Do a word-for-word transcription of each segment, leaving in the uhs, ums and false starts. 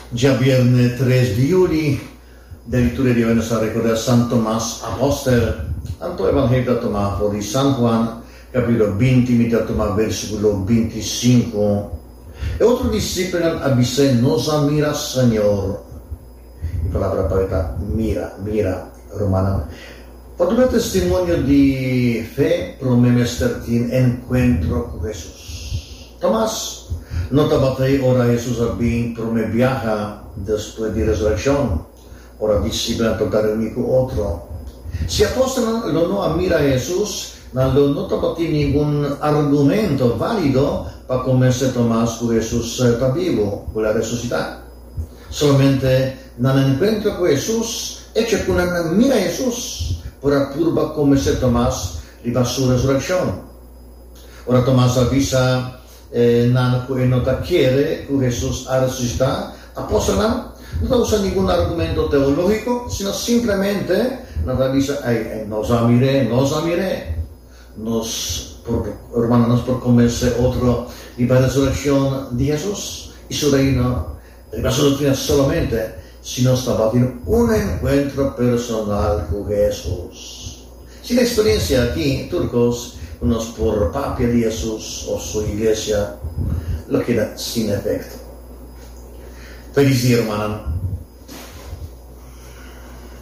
Ya viernes tres de julio, de lectura de hoy nos recuerda San Tomás Apóstol, Anto Evangelio tomado por San Juan, capítulo veinte, mitad tomado versículo veinticinco. E otro discípulo avise, nos mira, Señor. Y palabra para mira, mira, romana. Por tu testimonio de fe, prometer un encuentro con Jesús. Tomás, no te batei, ora Jesús abin, prome viaja después de resurrección. Ora discípulo total único otro. Si apóstol no mira a Jesús, no no te batei ningún argumento válido para convencer Tomás que Jesús está vivo, con la resucitar. Solamente en el encuentro con Jesús, hecho que una mira a Jesús, para turba convencer Tomás de su resurrección. Ora Tomás avisa, Eh, nada que no te quiere que Jesús ha resucitado, apóstol no usa ningún argumento teológico, sino simplemente nos avisa, hey, nos amiré, nos amiré, nos, por, hermanos, por convencer otro de la resurrección de Jesús y su reino, y la solución solamente si nos está teniendo un encuentro personal con Jesús. Sin experiencia aquí, turcos, unos por papia de Jesús o su iglesia, lo queda sin efecto. Feliz día, hermano.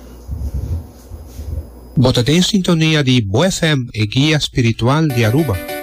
Botate in sintonia di Bo F M e Guia Spiritual di Aruba.